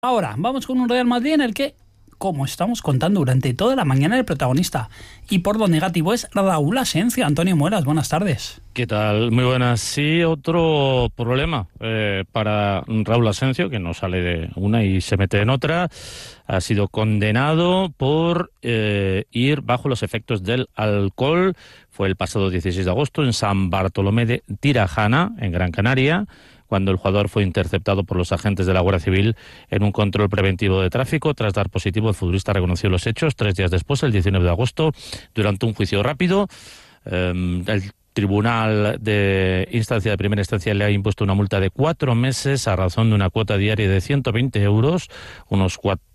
Ahora, vamos con un Real Madrid en el que, como estamos contando durante toda la mañana, el protagonista y por lo negativo es Raúl Asencio. Antonio Muelas, buenas tardes. ¿Qué tal? Muy buenas. Sí, otro problema para Raúl Asencio, que no sale de una y se mete en otra. Ha sido condenado por ir bajo los efectos del alcohol. Fue el pasado 16 de agosto en San Bartolomé de Tirajana, en Gran Canaria, cuando el jugador fue interceptado por los agentes de la Guardia Civil en un control preventivo de tráfico. Tras dar positivo, el futbolista reconoció los hechos 3 días después, el 19 de agosto, durante un juicio rápido. El Tribunal de Instancia de Primera Instancia le ha impuesto una multa de 4 meses a razón de una cuota diaria de 120 euros, unos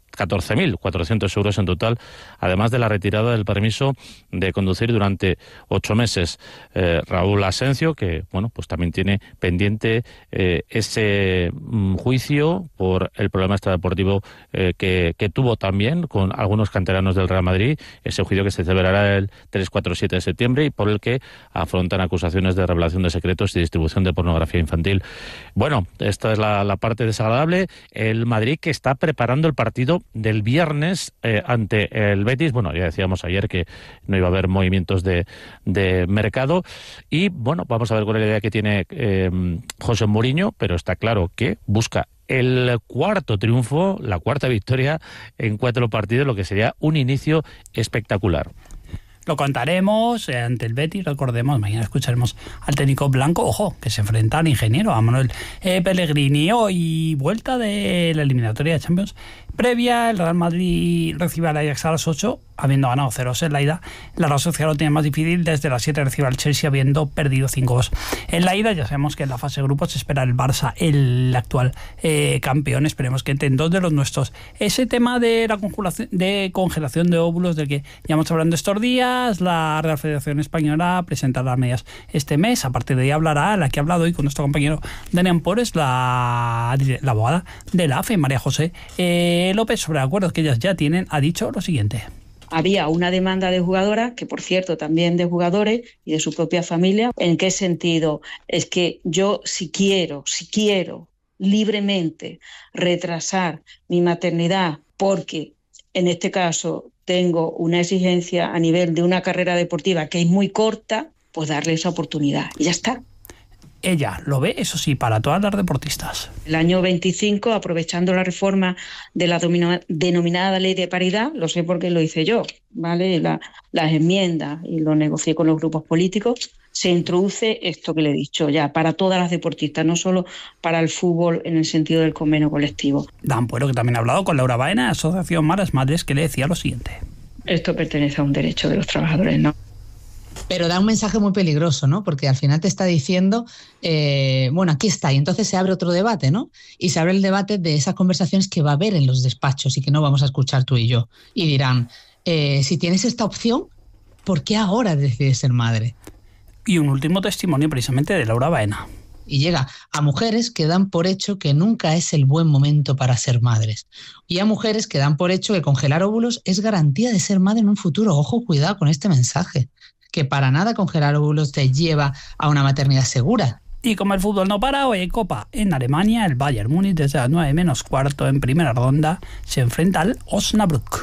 14.400 euros en total, además de la retirada del permiso de conducir durante 8 meses. Raúl Asencio, que bueno, pues también tiene pendiente ese juicio por el problema extradeportivo que tuvo también con algunos canteranos del Real Madrid, ese juicio que se celebrará el 3, 4, 7 de septiembre y por el que afrontan acusaciones de revelación de secretos y distribución de pornografía infantil. Bueno, esta es la parte desagradable. El Madrid, que está preparando el partido del viernes ante el Betis. Bueno, ya decíamos ayer que no iba a haber movimientos de mercado y bueno, vamos a ver cuál es la idea que tiene José Mourinho, pero está claro que busca el cuarto triunfo, la cuarta victoria en 4 partidos, lo que sería un inicio espectacular. Lo contaremos ante el Betis, recordemos, mañana escucharemos al técnico blanco, ojo, que se enfrenta al ingeniero, a Manuel Pellegrini. Hoy vuelta de la eliminatoria de Champions previa, el Real Madrid recibe al Ajax a las 8, habiendo ganado 0-2 en la ida. La Real Sociedad lo tiene más difícil, desde las 7 recibe al Chelsea habiendo perdido 5-2. En la ida ya sabemos que en la fase de grupos se espera el Barça, el actual campeón, esperemos que entre en 2 de los nuestros. Ese tema de la congelación de óvulos del que ya hemos hablando estos días, la Real Federación Española presentará medidas este mes. A partir de ahí hablará la que ha hablado hoy con nuestro compañero Daniel Pores, la abogada de la AFE, María José López, sobre acuerdos que ellas ya tienen. Ha dicho lo siguiente: había una demanda de jugadoras, que por cierto también de jugadores y de su propia familia. ¿En qué sentido? Es que yo si quiero libremente retrasar mi maternidad porque en este caso tengo una exigencia a nivel de una carrera deportiva que es muy corta, pues darle esa oportunidad y ya está. Ella lo ve, eso sí, para todas las deportistas. El año 25, aprovechando la reforma de la denominada Ley de Paridad, lo sé porque lo hice yo, ¿vale? Las enmiendas y lo negocié con los grupos políticos, se introduce esto que le he dicho ya, para todas las deportistas, no solo para el fútbol en el sentido del convenio colectivo. Dan Puero, que también ha hablado con Laura Baena, Asociación Malas Madres, que le decía lo siguiente: esto pertenece a un derecho de los trabajadores, ¿no? Pero da un mensaje muy peligroso, ¿no? Porque al final te está diciendo, bueno, aquí está, y entonces se abre otro debate, ¿no? Y se abre el debate de esas conversaciones que va a haber en los despachos y que no vamos a escuchar tú y yo. Y dirán, si tienes esta opción, ¿por qué ahora decides ser madre? Y un último testimonio precisamente de Laura Baena. Y llega a mujeres que dan por hecho que nunca es el buen momento para ser madres. Y a mujeres que dan por hecho que congelar óvulos es garantía de ser madre en un futuro. Ojo, cuidado con este mensaje, que para nada congelar óvulos te lleva a una maternidad segura. Y como el fútbol no para, hoy hay Copa en Alemania. El Bayern Múnich desde las 9 menos cuarto en primera ronda se enfrenta al Osnabrück.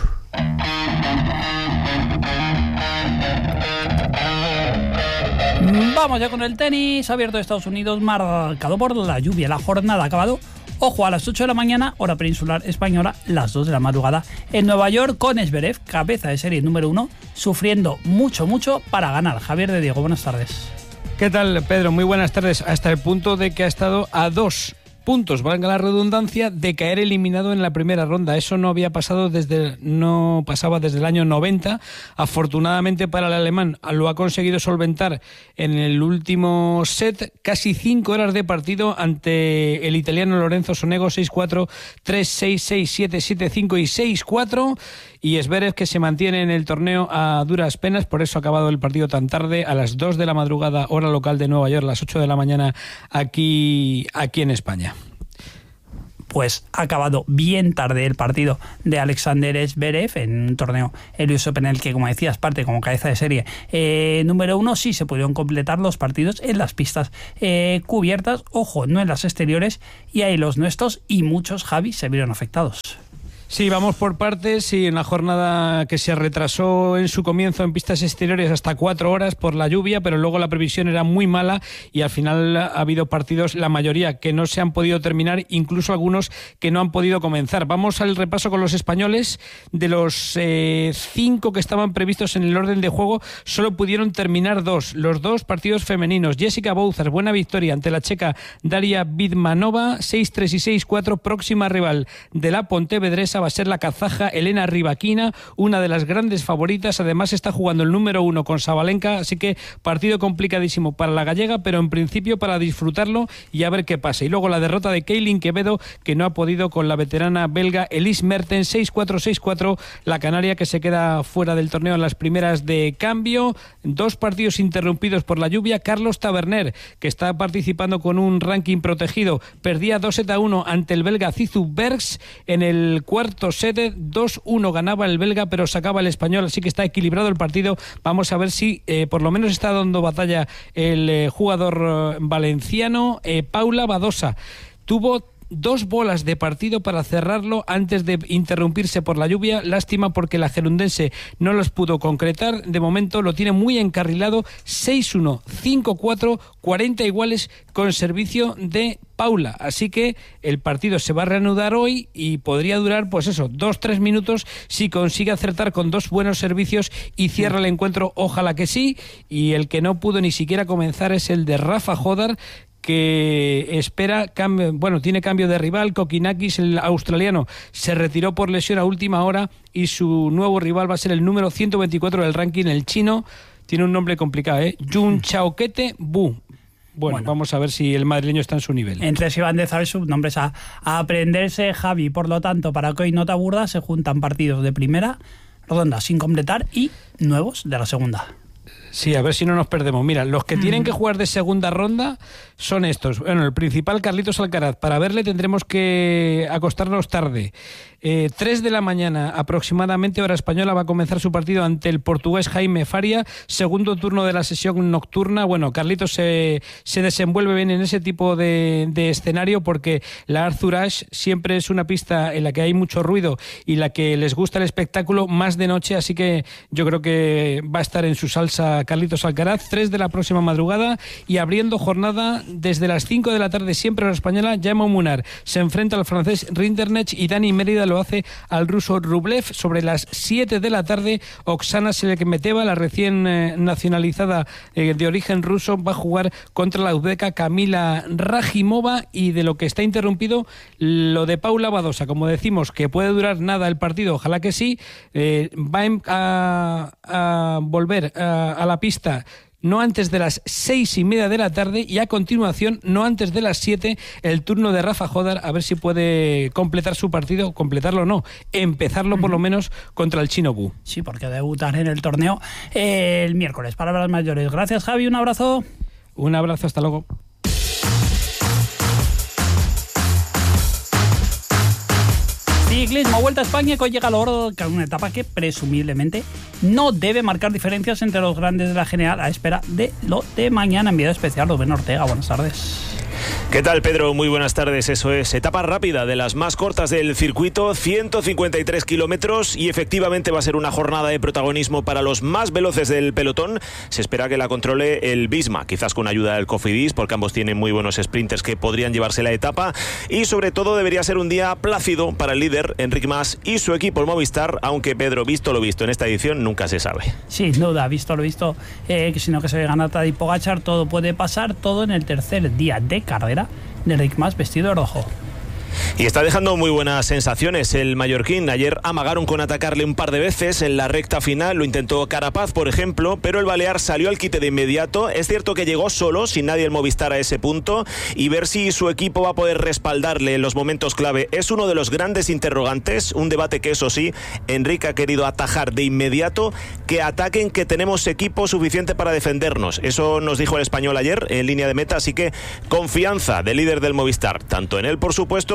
Vamos ya con el tenis. Abierto de Estados Unidos, marcado por la lluvia. La jornada ha acabado, ojo, a las 8 de la mañana, hora peninsular española, las 2 de la madrugada en Nueva York, con Zverev, cabeza de serie número 1, sufriendo mucho para ganar. Javier de Diego, buenas tardes. ¿Qué tal, Pedro? Muy buenas tardes. Hasta el punto de que ha estado a 2 puntos, valga la redundancia, de caer eliminado en la primera ronda. Eso no pasaba desde el año 90. Afortunadamente para el alemán lo ha conseguido solventar en el último set, casi 5 horas de partido ante el italiano Lorenzo Sonego, 6-4, 3-6, 6-7, 7-5 y 6-4. Y Zverev, que se mantiene en el torneo a duras penas, por eso ha acabado el partido tan tarde, a las 2 de la madrugada, hora local de Nueva York, a las 8 de la mañana aquí en España. pues ha acabado bien tarde el partido de Alexander Zverev en un torneo, el US Open, en el que, como decías, parte como cabeza de serie número 1. Sí se pudieron completar los partidos en las pistas cubiertas, ojo, no en las exteriores, y ahí los nuestros y muchos, Javi, se vieron afectados. Sí, vamos por partes. Sí, en la jornada que se retrasó en su comienzo en pistas exteriores hasta 4 horas por la lluvia, pero luego la previsión era muy mala y al final ha habido partidos, la mayoría, que no se han podido terminar, incluso algunos que no han podido comenzar. Vamos al repaso con los españoles. De los 5 que estaban previstos en el orden de juego, solo pudieron terminar 2. Los 2 partidos femeninos. Jessica Bouzas, buena victoria ante la checa Daria Vidmanova, 6-3 y 6-4. Próxima rival de la pontevedresa va a ser la kazaja Elena Rybakina, una de las grandes favoritas. Además está jugando el número 1 con Sabalenka, así que partido complicadísimo para la gallega, pero en principio para disfrutarlo y a ver qué pasa. Y luego la derrota de Kaylin Quevedo, que no ha podido con la veterana belga Elise Mertens, 6-4, 6-4, la canaria que se queda fuera del torneo en las primeras de cambio. 2 partidos interrumpidos por la lluvia. Carlos Taverner, que está participando con un ranking protegido, perdía 2-1 ante el belga Zizou Bergs. En el cuarto set 2-1 ganaba el belga, pero sacaba el español, así que está equilibrado el partido. Vamos a ver si por lo menos está dando batalla el jugador valenciano. Paula Badosa tuvo 2 bolas de partido para cerrarlo antes de interrumpirse por la lluvia. Lástima porque la gerundense no los pudo concretar. De momento lo tiene muy encarrilado. 6-1, 5-4, 40 iguales con servicio de Paula. Así que el partido se va a reanudar hoy y podría durar, pues eso, 2-3 minutos si consigue acertar con 2 buenos servicios y cierra el encuentro. Ojalá que sí. Y el que no pudo ni siquiera comenzar es el de Rafa Jodar, que espera cambio, tiene cambio de rival. Kokinakis, el australiano, se retiró por lesión a última hora y su nuevo rival va a ser el número 124 del ranking, el chino. Tiene un nombre complicado, Jun Chaokete Bu. Bueno, vamos a ver si el madrileño está en su nivel. Entre Iván de Zar, subnombres a aprenderse, Javi. Por lo tanto, para que hoy no te aburras, se juntan partidos de primera ronda sin completar y nuevos de la segunda. Sí, a ver si no nos perdemos. Mira, los que tienen que jugar de segunda ronda son estos. Bueno, el principal, Carlitos Alcaraz. Para verle tendremos que acostarnos tarde. 3 de la mañana aproximadamente, hora española, va a comenzar su partido ante el portugués Jaime Faria. Segundo turno de la sesión nocturna. Bueno, Carlitos se desenvuelve bien en ese tipo de escenario porque la Arthur Ashe siempre es una pista en la que hay mucho ruido y la que les gusta el espectáculo más de noche, así que yo creo que va a estar en su salsa Carlitos Alcaraz. 3 de la próxima madrugada y abriendo jornada desde las 5 de la tarde, siempre hora española, Jaume Munar se enfrenta al francés Rinderknecht y Dani Mérida lo hace al ruso Rublev. Sobre las 7 de la tarde, Oksana Selemeteva, la recién nacionalizada de origen ruso, va a jugar contra la uzbeka Kamila Rajimova. Y de lo que está interrumpido, lo de Paula Badosa, como decimos, que puede durar nada el partido, ojalá que sí, va a volver a la pista no antes de las 6:30 de la tarde y a continuación, no antes de las 7, el turno de Rafa Jodar, a ver si puede completar su partido, completarlo no, empezarlo por lo menos contra el chino Bu. Sí, porque debutar en el torneo el miércoles. Palabras mayores. Gracias, Javi, un abrazo. Un abrazo, hasta luego. Ciclismo, Vuelta a España, que hoy llega al oro, una etapa que presumiblemente no debe marcar diferencias entre los grandes de la general, a espera de lo de mañana. Enviado especial, Rubén Ortega, buenas tardes. ¿Qué tal, Pedro? Muy buenas tardes. Eso es, etapa rápida, de las más cortas del circuito, 153 kilómetros, y efectivamente va a ser una jornada de protagonismo para los más veloces del pelotón. Se espera que la controle el Visma, quizás con ayuda del Cofidis, porque ambos tienen muy buenos sprinters que podrían llevarse la etapa, y sobre todo debería ser un día plácido para el líder Enric Mas y su equipo, el Movistar, aunque, Pedro, visto lo visto en esta edición, nunca se sabe. Sin duda, visto lo visto, sino que se ve ganar Tadej Pogačar, todo puede pasar, todo en el tercer día de carrera de Enric Mas vestido de rojo. Y está dejando muy buenas sensaciones el mallorquín. Ayer amagaron con atacarle un par de veces en la recta final, lo intentó Carapaz, por ejemplo, pero el balear salió al quite de inmediato. Es cierto que llegó solo, sin nadie el Movistar a ese punto, y ver si su equipo va a poder respaldarle en los momentos clave es uno de los grandes interrogantes, un debate que, eso sí, Enric ha querido atajar de inmediato, que ataquen, que tenemos equipo suficiente para defendernos. Eso nos dijo el español ayer en línea de meta, así que confianza del líder del Movistar, tanto en él, por supuesto,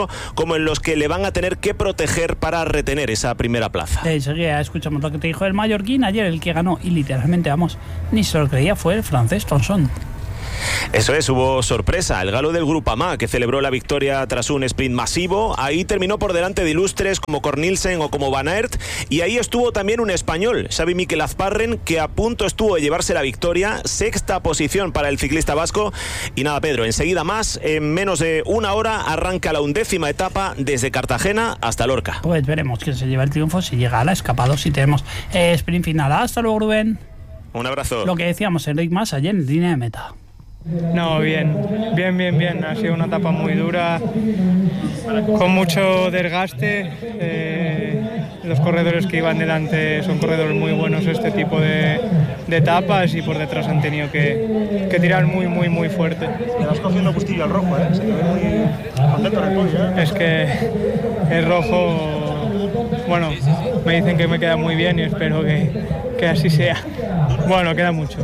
momento como en los que le van a tener que proteger para retener esa primera plaza. Enseguida escuchamos lo que te dijo el mallorquín. Ayer el que ganó, y literalmente, ni se lo creía, fue el francés Tonson. Eso es, hubo sorpresa. El galo del Groupama, que celebró la victoria tras un sprint masivo, ahí terminó por delante de ilustres como Cornilsen o como Van Aert, y ahí estuvo también un español, Xavi Miquel Azparren, que a punto estuvo de llevarse la victoria. Sexta posición para el ciclista vasco. Y nada, Pedro, enseguida más, en menos de una hora arranca la 11ª etapa desde Cartagena hasta Lorca. Pues veremos quién se lleva el triunfo, si llega a la escapado, si tenemos sprint final. Hasta luego, Rubén. Un abrazo. Lo que decíamos, Enric Mas ayer en línea de meta. No, bien. Ha sido una etapa muy dura, con mucho desgaste. Los corredores que iban delante son corredores muy buenos este tipo de etapas, y por detrás han tenido que tirar muy fuerte. Le vas cogiendo gustillo al rojo, ¿eh? Se te ve muy contento en el podio, ¿eh? Es que el rojo, bueno, me dicen que me queda muy bien y espero que así sea. Bueno, queda mucho.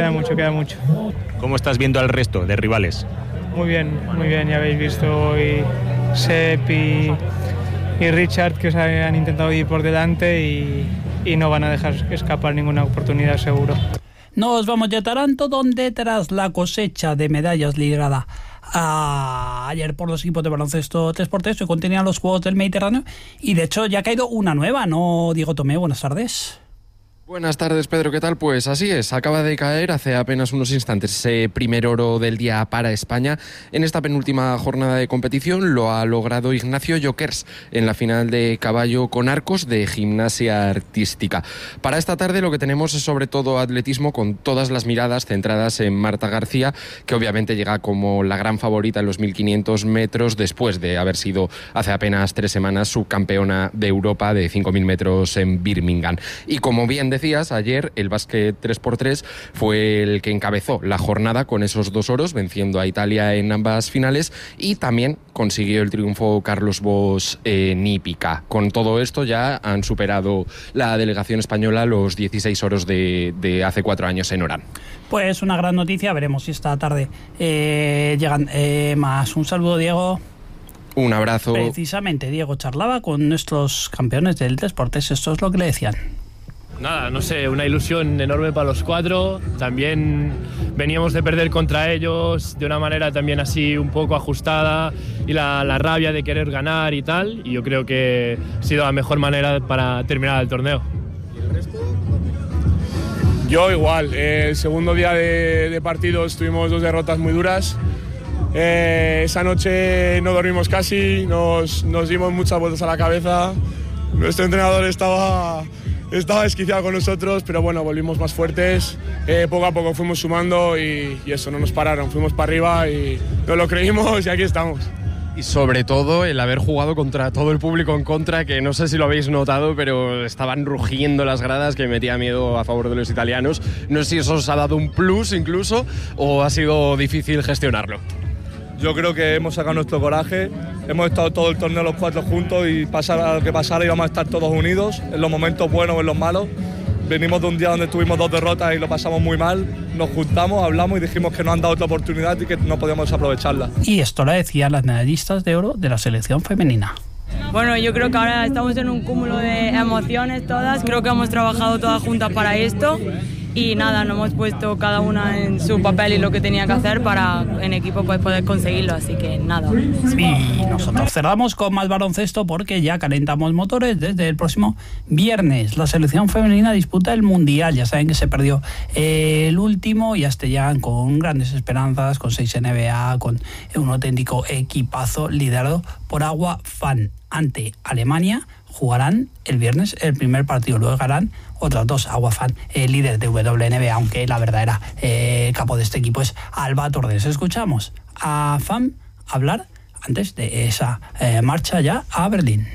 ¿Cómo estás viendo al resto de rivales? Muy bien, ya habéis visto hoy Sepp y Richard, que os han intentado ir por delante y no van a dejar escapar ninguna oportunidad, seguro. Nos vamos ya a Taranto, donde tras la cosecha de medallas liderada ayer por los equipos de baloncesto 3x3, se contenían los Juegos del Mediterráneo, y de hecho ya ha caído una nueva, ¿no, Diego Tomé? Buenas tardes. Buenas tardes, Pedro, ¿qué tal? Pues así es, acaba de caer hace apenas unos instantes ese primer oro del día para España. En esta penúltima jornada de competición lo ha logrado Ignacio Jokers en la final de caballo con arcos de gimnasia artística. Para esta tarde lo que tenemos es sobre todo atletismo, con todas las miradas centradas en Marta García, que obviamente llega como la gran favorita en los 1500 metros después de haber sido hace apenas 3 semanas subcampeona de Europa de 5000 metros en Birmingham. Y como bien decías, ayer el básquet 3x3 fue el que encabezó la jornada con esos 2 oros, venciendo a Italia en ambas finales, y también consiguió el triunfo Carlos Bosch en hípica. Con todo esto ya han superado la delegación española los 16 oros de hace 4 años en Orán. Pues una gran noticia, veremos si esta tarde llegan más. Un saludo, Diego. Un abrazo. Precisamente, Diego charlaba con nuestros campeones del 3x3, esto es lo que le decían. Nada, no sé, una ilusión enorme para los 4. También veníamos de perder contra ellos de una manera también así un poco ajustada, y la rabia de querer ganar y tal, y yo creo que ha sido la mejor manera para terminar el torneo. ¿Y el resto? Yo igual, el segundo día de partidos tuvimos 2 derrotas muy duras. Esa noche no dormimos casi, nos dimos muchas vueltas a la cabeza. Nuestro entrenador estaba desquiciado con nosotros, pero bueno, volvimos más fuertes. Poco a poco fuimos sumando y eso, no nos pararon. Fuimos para arriba y nos lo creímos y aquí estamos. Y sobre todo el haber jugado contra todo el público en contra, que no sé si lo habéis notado, pero estaban rugiendo las gradas, que metía miedo a favor de los italianos. No sé si eso os ha dado un plus incluso, o ha sido difícil gestionarlo. Yo creo que hemos sacado nuestro coraje, hemos estado todo el torneo los 4 juntos, y pasara lo que pasara íbamos a estar todos unidos, en los momentos buenos o en los malos. Venimos de un día donde tuvimos 2 derrotas y lo pasamos muy mal, nos juntamos, hablamos y dijimos que nos han dado otra oportunidad y que no podíamos aprovecharla. Y esto lo decían las medallistas de oro de la selección femenina. Bueno, yo creo que ahora estamos en un cúmulo de emociones todas, creo que hemos trabajado todas juntas para esto. Y nada, nos hemos puesto cada una en su papel y lo que tenía que hacer para en equipo pues poder conseguirlo, así que nada. Y nosotros cerramos con más baloncesto porque ya calentamos motores. Desde el próximo viernes la selección femenina disputa el Mundial. Ya saben que se perdió el último y hasta ya con grandes esperanzas, con 6 NBA, con un auténtico equipazo liderado por Agua Fan. Ante Alemania jugarán el viernes el primer partido, luego ganarán otros 2. Agua Fan, el líder de WNBA, aunque la verdadera capo de este equipo es Alba Torres. Escuchamos a Fan hablar antes de esa marcha ya a Berlín.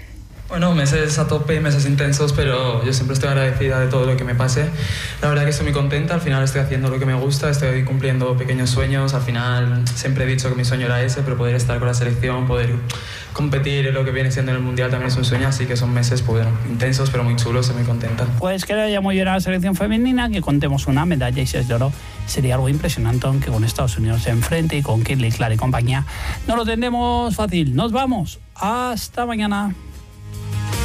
Bueno, meses a tope, meses intensos, pero yo siempre estoy agradecida de todo lo que me pase. La verdad que estoy muy contenta, al final estoy haciendo lo que me gusta, estoy cumpliendo pequeños sueños, al final siempre he dicho que mi sueño era ese, pero poder estar con la selección, poder competir en lo que viene siendo en el Mundial también es un sueño, así que son meses pues, bueno, intensos, pero muy chulos y muy contenta. Pues que le vaya muy bien a la selección femenina, que contemos una medalla y 6 de oro. Sería algo impresionante, aunque con Estados Unidos se enfrente y con Kirley Clark y compañía no lo tendremos fácil. Nos vamos. Hasta mañana.